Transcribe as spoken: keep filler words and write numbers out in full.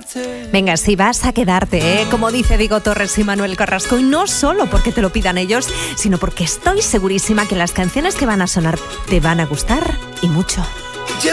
Venga, si vas a quedarte, ¿eh? Como dice Diego Torres y Manuel Carrasco, y no solo porque te lo pidan ellos, sino porque estoy segurísima que las canciones que van a sonar te van a gustar y mucho.